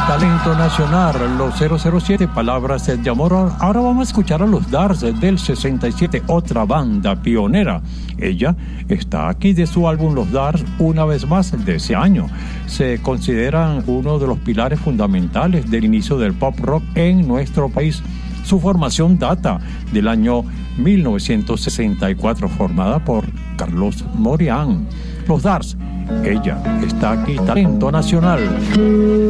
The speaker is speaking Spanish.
Talento nacional, los 007, Palabras de Amor. Ahora vamos a escuchar a los Darts del 67, otra banda pionera. Ella está aquí de su álbum Los Darts, una vez más de ese año. Se consideran uno de los pilares fundamentales del inicio del pop rock en nuestro país. Su formación data del año 1964, formada por Carlos Morián. Los Darts, ella está aquí, Talento nacional.